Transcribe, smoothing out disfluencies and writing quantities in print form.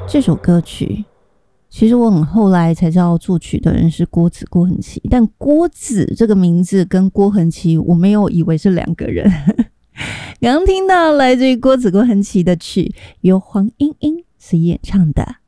这首歌曲其实我很后来才知道作曲的人是郭恒琪，但郭子这个名字跟郭恒琪我没有以为是两个人。刚刚听到来自于郭恒琪的曲，由黄莺莺所演唱的